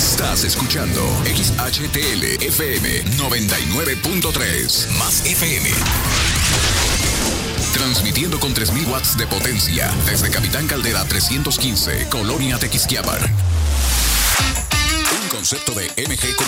Estás escuchando XHTL FM 99.3 más FM. Transmitiendo con 3.000 watts de potencia desde Capitán Caldera 315, Colonia Tequisquiapan. Un concepto de MG